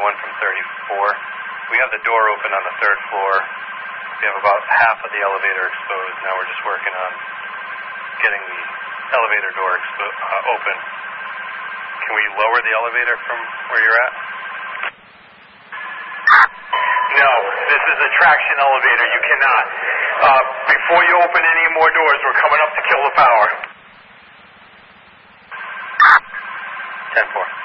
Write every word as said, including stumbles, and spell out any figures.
one from thirty-four. We have the door open on the third floor. We have about half of the elevator exposed. Now we're just working on getting the elevator door expo- uh, open. Can we lower the elevator from where you're at? No, this is a traction elevator. You cannot. Uh, before you open any more doors, we're coming up to kill the power. ten four.